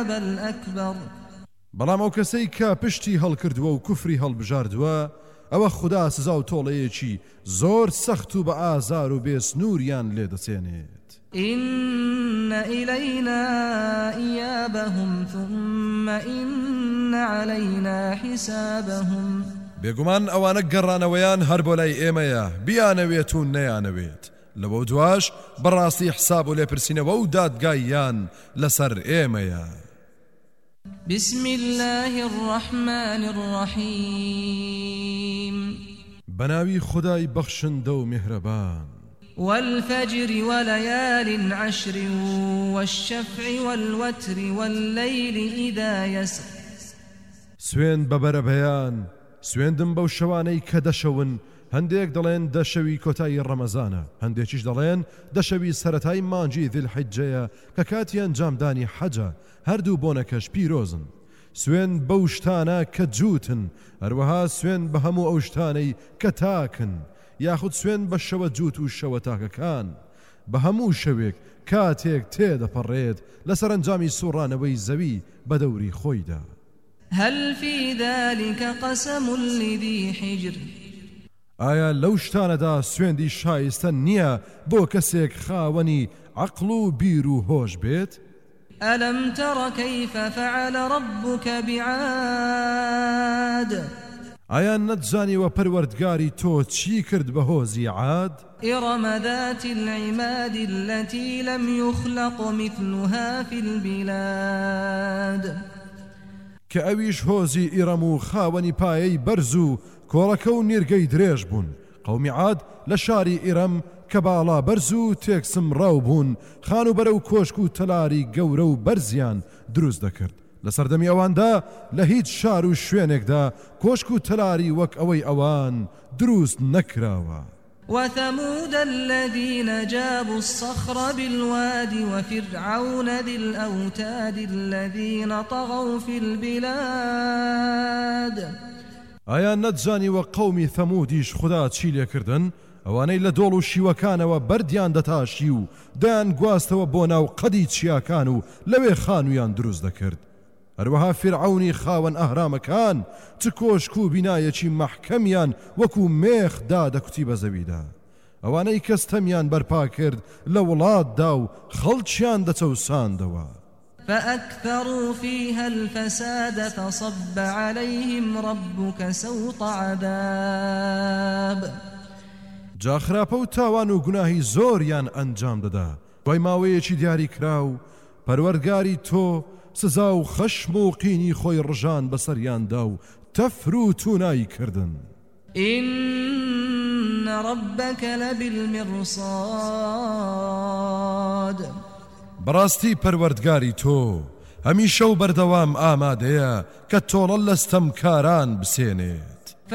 الأكبر بەڵام ئەو کەسەی کە پشتی هەڵکردووە و کوفری هەڵبژاردووە ئەوە خوددا سزا و تۆڵەیەکی زۆر سەخت و بە ئازار و بێسنووریان لێدەچێنێت. إن إلينا إيابهم ثم إن علينا حسابهم بێگومان ئەوانە گەڕانەوەیان هەر بۆ لای ئێمەیە بیانەوێت و نەیانەوێت لەبەو دواش بەڕاستی حساب و لێپرسینەوە و دادگاییان لەسەر ئێمەیە. بسم الله الرحمن الرحيم بناوي خداي بخشن دو مهربان والفجر وليال عشر والشفع والوتر والليل إذا يسر سوين ببر بيان سوين دم بو شواني كدشون هەندێک دەڵێن دەشەوی کۆتایی ڕەمەزانە هەندێکیش دەڵێن دەشەوی سەرەتای مانجی ذیلحیجەیە کە کاتی ئەنجامدانی حەجە هەردوو بۆنەکەش پیرۆزن سوێن بەو شتانە کە جووتن هەروەها سوێن بە هەموو ئەو شتانەی کە تاکن یاخود سوێن بە شەوە جووت و شەوە تاکەکان بە هەموو شەوێک کاتێک تێدەپەڕێت لەسەر ئەنجامی سوڕانەوەی زەوی بە دەوری خۆیدا. هل في ذلك قسم لذي حجر ئایا لەو شتانەدا سوێندی شایستە نییە بۆ کەسێک خاوەنی عەقڵ و بیر و هۆش بێت؟ ألم تر كيف فعل ربك بعاد ئایا نەتزانیوە پەروەردگاری تۆ چی کرد بە هۆزی عاد؟ إرم ذات العماد التي لم يخلق مثلها في البلاد کە ئەویش هۆزی ئیرەم و خاوەنی پایەی بەرز و کۆڵەکە و نیرگەی درێژ بوون قەومی عاد لە شاری ئیرەم کە باڵا بەرز و تێکسم ڕاو بوون خان و بەرە و کۆشک و تەلاری گەورە و بەرزیان دروست دەکرد لە سەردەمی ئەواندا لە هیچ شار و شوێنێکدا کۆشک و تەلاری وەک ئەوەی ئەوان دروست نەکراوە. وثمود الذين جابوا الصخر بالواد وفرعون ذي الأوتاد الذين طغوا في البلاد ئایا نەتزانیوە قەومی ثەمودیش خوددا چی لێکردن ئەوانەی لە دۆڵ و شیوەکانەوە بەردیان دەتاشی و دایان گواستەوە بۆ ناو قەدی چیاکان و لەوێ خانوویان دروست دەکرد هەروەها فرعونی خاوەن ئەهرامەکان چ کۆشک و بینایەکی مەحکەمیان وەکو مێخ دادەکوتی بە زەویدا ئەوانەی کەستەمیان بەرپا کرد لە وڵاتدا و خەڵکیان دەچەوساندەوە. فأكثروا فيها الفساد فصب عليهم ربك سوط عذاب جا خراپە و تاوان و گوناهی زۆریان ئەنجام دەدا دوای ماوەیەکی دیاری کراو پەروەردگاری تۆ سزا و خەشم و قینی خۆی ڕژان بەسەریاندا و تەفر و توونایی کردن. إن ربك لبالمرصاد بەڕاستی پەروەردگاری تۆ هەمیشە و بەردەوام ئامادەیە کە تۆڵە لەستەمکاران بسێنێت.